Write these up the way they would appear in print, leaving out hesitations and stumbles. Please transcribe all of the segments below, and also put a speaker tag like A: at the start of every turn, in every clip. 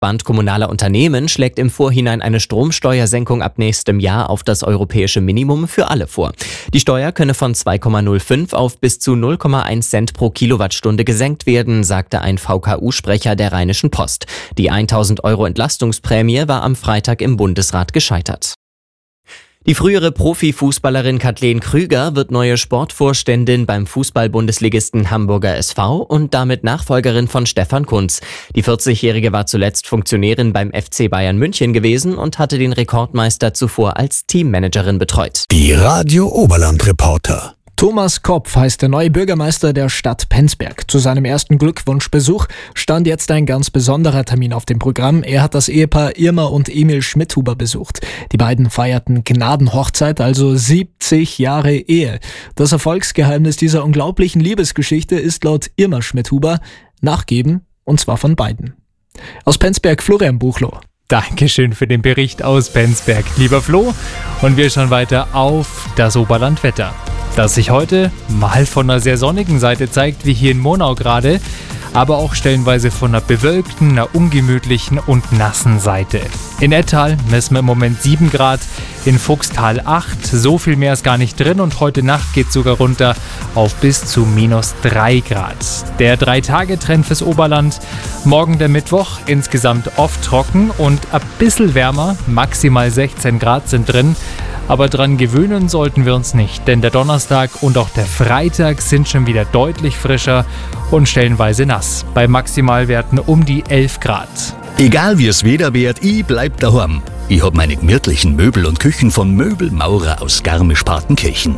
A: Dachverband kommunaler Unternehmen schlägt im Vorhinein eine Stromsteuersenkung ab nächstem Jahr auf das europäische Minimum für alle vor. Die Steuer könne von 2,05 auf bis zu 0,1 Cent pro Kilowattstunde gesenkt werden, sagte ein VKU-Sprecher der Rheinischen Post. Die 1.000 € Entlastungsprämie war am Freitag im Bundesrat gescheitert. Die frühere Profifußballerin Kathleen Krüger wird neue Sportvorständin beim Fußball-Bundesligisten Hamburger SV und damit Nachfolgerin von Stefan Kuntz. Die 40-Jährige war zuletzt Funktionärin beim FC Bayern München gewesen und hatte den Rekordmeister zuvor als Teammanagerin betreut.
B: Die Radio Oberland-Reporter.
C: Thomas Kopf heißt der neue Bürgermeister der Stadt Penzberg. Zu seinem ersten Glückwunschbesuch stand jetzt ein ganz besonderer Termin auf dem Programm. Er hat das Ehepaar Irma und Emil Schmidhuber besucht. Die beiden feierten Gnadenhochzeit, also 70 Jahre Ehe. Das Erfolgsgeheimnis dieser unglaublichen Liebesgeschichte ist laut Irma Schmidhuber Nachgeben, und zwar von beiden. Aus Penzberg, Florian Buchloh.
D: Dankeschön für den Bericht aus Penzberg, lieber Flo. Und wir schauen weiter auf das Oberlandwetter, das sich heute mal von einer sehr sonnigen Seite zeigt, wie hier in Monau gerade, aber auch stellenweise von einer bewölkten, einer ungemütlichen und nassen Seite. In Ettal messen wir im Moment 7 Grad, in Fuchstal 8, so viel mehr ist gar nicht drin und heute Nacht geht es sogar runter auf bis zu -3 Grad. Der 3-Tage-Trend fürs Oberland, morgen der Mittwoch, insgesamt oft trocken und ein bisschen wärmer, maximal 16 Grad sind drin. Aber dran gewöhnen sollten wir uns nicht, denn der Donnerstag und auch der Freitag sind schon wieder deutlich frischer und stellenweise nass, bei Maximalwerten um die 11 Grad.
B: Egal wie es Wetter wird, ich bleib daheim. Ich hab meine gemütlichen Möbel und Küchen von Möbelmaurer aus Garmisch-Partenkirchen.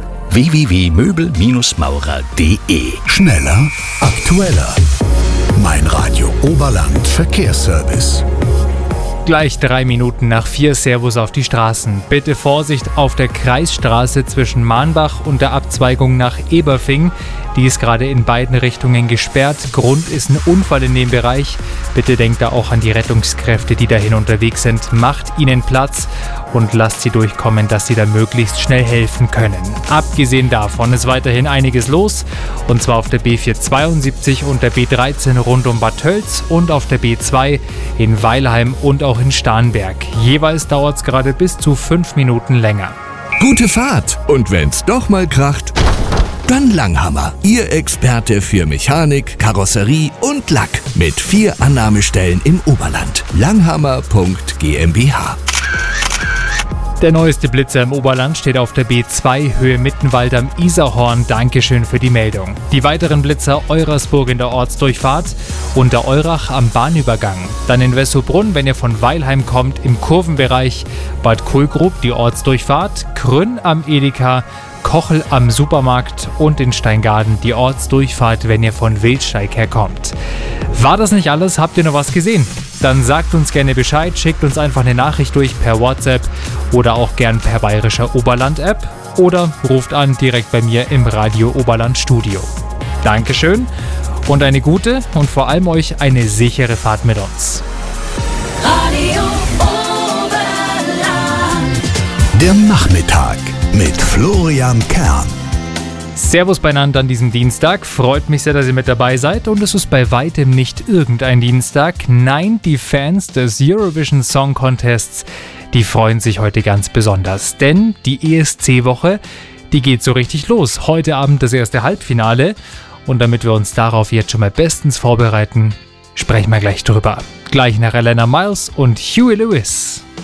B: www.möbel-maurer.de. Schneller, aktueller. Mein Radio Oberland Verkehrsservice.
D: Gleich 3 Minuten nach 4, Servus auf die Straßen. Bitte Vorsicht auf der Kreisstraße zwischen Mahnbach und der Abzweigung nach Eberfing. Die ist gerade in beiden Richtungen gesperrt. Grund ist ein Unfall in dem Bereich. Bitte denkt da auch an die Rettungskräfte, die dahin unterwegs sind. Macht ihnen Platz und lasst sie durchkommen, dass sie da möglichst schnell helfen können. Abgesehen davon ist weiterhin einiges los. Und zwar auf der B472 und der B13 rund um Bad Tölz und auf der B2 in Weilheim und auch in Starnberg. Jeweils dauert es gerade bis zu 5 Minuten länger.
B: Gute Fahrt! Und wenn's doch mal kracht, dann Langhammer, Ihr Experte für Mechanik, Karosserie und Lack mit 4 Annahmestellen im Oberland. Langhammer.gmbH.
D: Der neueste Blitzer im Oberland steht auf der B2 Höhe Mittenwald am Isarhorn. Dankeschön für die Meldung. Die weiteren Blitzer Eurasburg in der Ortsdurchfahrt und der Eurach am Bahnübergang. Dann in Wessobrunn, wenn ihr von Weilheim kommt, im Kurvenbereich. Bad Kohlgrub die Ortsdurchfahrt, Krünn am Edeka, Kochel am Supermarkt und in Steingaden die Ortsdurchfahrt, wenn ihr von Wildsteig herkommt. War das nicht alles? Habt ihr noch was gesehen? Dann sagt uns gerne Bescheid, schickt uns einfach eine Nachricht durch per WhatsApp oder auch gern per Bayerischer Oberland-App oder ruft an direkt bei mir im Radio Oberland Studio. Dankeschön und eine gute und vor allem euch eine sichere Fahrt mit uns.
E: Radio Oberland.
B: Der Nachmittag mit Florian Kern.
D: Servus beieinander an diesem Dienstag. Freut mich sehr, dass ihr mit dabei seid. Und es ist bei weitem nicht irgendein Dienstag. Nein, die Fans des Eurovision Song Contests, die freuen sich heute ganz besonders. Denn die ESC-Woche, die geht so richtig los. Heute Abend das erste Halbfinale. Und damit wir uns darauf jetzt schon mal bestens vorbereiten, sprechen wir gleich drüber. Gleich nach Elena Miles und Huey Lewis.